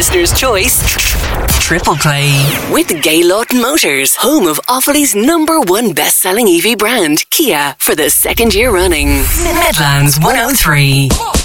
listener's choice. Triple Play with Gaylord Motors, home of Offaly's #1 best-selling EV brand, Kia, for the second year running. Midlands 103.